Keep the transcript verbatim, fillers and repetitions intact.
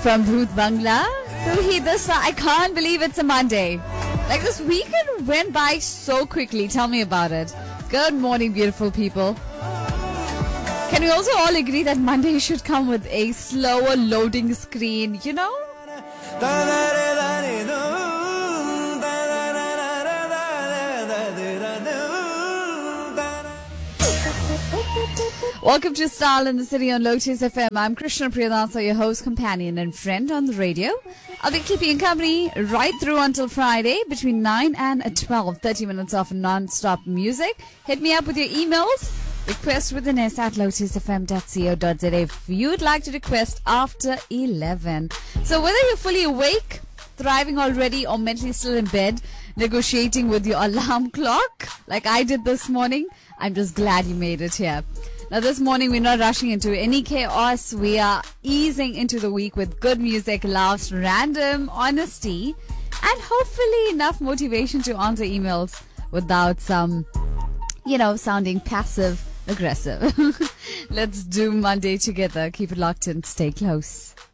from Bhoot Bangla. Ruhi, this, I can't believe it's a Monday. Like, this weekend went by so quickly. Tell me about it. Good morning, beautiful people. Can we also all agree that Monday should come with a slower loading screen, you know? Welcome to Style in the City on Lotus F M. I'm Krishna Priyadansa, your host, companion and friend on the radio. I'll be keeping you company right through until Friday between nine and twelve. thirty minutes of non-stop music. Hit me up with your emails. Request with an S at lotus f m dot co dot z a if you'd like to request after eleven. So whether you're fully awake, thriving already, or mentally still in bed, negotiating with your alarm clock, like I did this morning, I'm just glad you made it here. Now this morning we're not rushing into any chaos. We are easing into the week with good music, laughs, random honesty, and hopefully enough motivation to answer emails without some, you know, sounding passive aggressive. Let's do Monday together. Keep it locked in. Stay close.